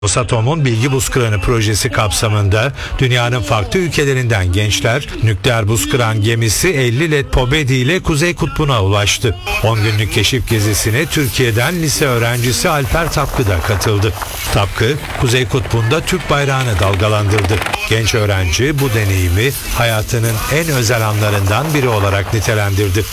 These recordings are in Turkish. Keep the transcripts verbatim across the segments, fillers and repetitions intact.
Rosatom'un Bilgi Buz Kıranı projesi kapsamında dünyanın farklı ülkelerinden gençler nükleer buz kıran gemisi elli led Pobedi ile Kuzey Kutbu'na ulaştı. on günlük keşif gezisine Türkiye'den lise öğrencisi Alper Tapkı da katıldı. Tapkı, Kuzey Kutbu'nda Türk bayrağını dalgalandırdı. Genç öğrenci bu deneyimi hayatının en özel anlarından biri olarak nitelendirdi.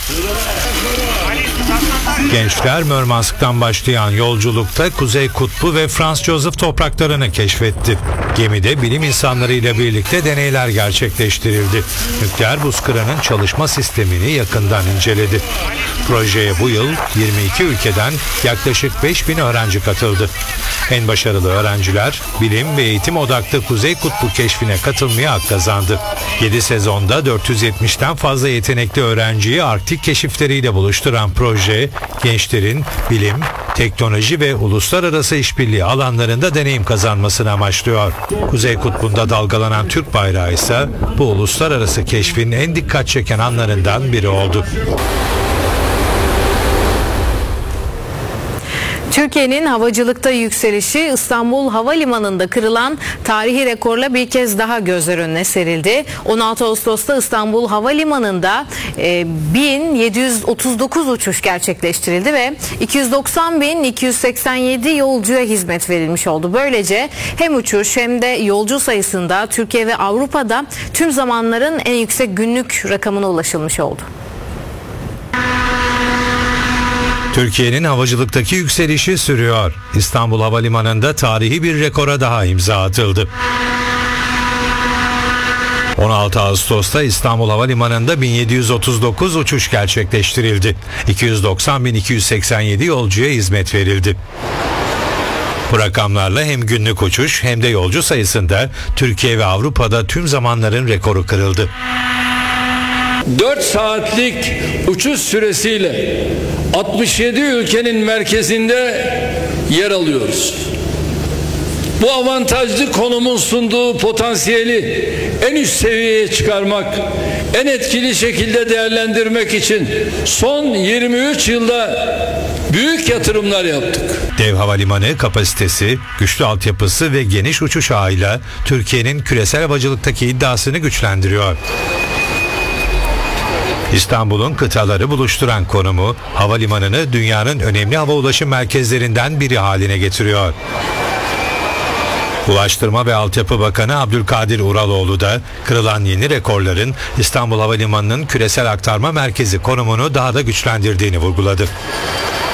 Gençler Murmansk'tan başlayan yolculukta Kuzey Kutbu ve Franz Josef topraklarını keşfetti. Gemide bilim insanlarıyla birlikte deneyler gerçekleştirildi. Nükleer buz kıranın çalışma sistemini yakından inceledi. Projeye bu yıl yirmi iki ülkeden yaklaşık beş bin öğrenci katıldı. En başarılı öğrenciler bilim ve eğitim odaklı Kuzey Kutbu keşfine katılmaya hak kazandı. yedi sezonda dört yüz yetmişten fazla yetenekli öğrenciyi Arktik keşifleriyle buluşturan proje, gençlerin bilim, teknoloji ve uluslararası işbirliği alanlarında deneyim kazanmasını amaçlıyor. Kuzey Kutbu'nda dalgalanan Türk bayrağı ise bu uluslararası keşfin en dikkat çeken anlarından biri oldu. Türkiye'nin havacılıkta yükselişi İstanbul Havalimanı'nda kırılan tarihi rekorla bir kez daha gözler önüne serildi. on altı Ağustos'ta İstanbul Havalimanı'nda e, bin yedi yüz otuz dokuz uçuş gerçekleştirildi ve iki yüz doksan bin iki yüz seksen yedi yolcuya hizmet verilmiş oldu. Böylece hem uçuş hem de yolcu sayısında Türkiye ve Avrupa'da tüm zamanların en yüksek günlük rakamına ulaşılmış oldu. Türkiye'nin havacılıktaki yükselişi sürüyor. İstanbul Havalimanı'nda tarihi bir rekora daha imza atıldı. on altı Ağustos'ta İstanbul Havalimanı'nda bin yedi yüz otuz dokuz uçuş gerçekleştirildi. iki yüz doksan bin iki yüz seksen yedi yolcuya hizmet verildi. Bu rakamlarla hem günlük uçuş hem de yolcu sayısında Türkiye ve Avrupa'da tüm zamanların rekoru kırıldı. dört saatlik uçuş süresiyle altmış yedi ülkenin merkezinde yer alıyoruz. Bu avantajlı konumun sunduğu potansiyeli en üst seviyeye çıkarmak, en etkili şekilde değerlendirmek için son yirmi üç yılda büyük yatırımlar yaptık. Dev havalimanı kapasitesi, güçlü altyapısı ve geniş uçuş ağıyla Türkiye'nin küresel havacılıktaki iddiasını güçlendiriyor. İstanbul'un kıtaları buluşturan konumu havalimanını dünyanın önemli hava ulaşım merkezlerinden biri haline getiriyor. Ulaştırma ve Altyapı Bakanı Abdülkadir Uraloğlu da kırılan yeni rekorların İstanbul Havalimanı'nın küresel aktarma merkezi konumunu daha da güçlendirdiğini vurguladı.